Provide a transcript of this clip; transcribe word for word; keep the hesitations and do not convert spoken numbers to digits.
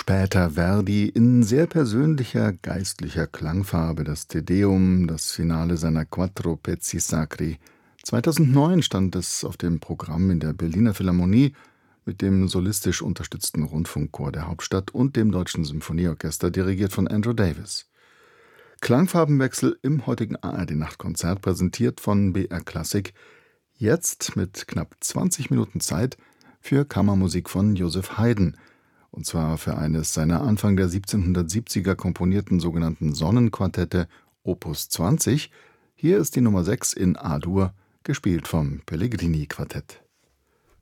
später Verdi in sehr persönlicher geistlicher Klangfarbe das Te Deum, das Finale seiner Quattro Pezzi Sacri. zweitausendneun stand es auf dem Programm in der Berliner Philharmonie mit dem solistisch unterstützten Rundfunkchor der Hauptstadt und dem Deutschen Symphonieorchester, dirigiert von Andrew Davis. Klangfarbenwechsel im heutigen A R D-Nachtkonzert, präsentiert von B R Klassik. Jetzt mit knapp zwanzig Minuten Zeit für Kammermusik von Joseph Haydn. Und zwar für eines seiner Anfang der siebzehnhundertsiebziger komponierten sogenannten Sonnenquartette Opus zwanzig. Hier ist die Nummer sechs in A-Dur, gespielt vom Pellegrini-Quartett.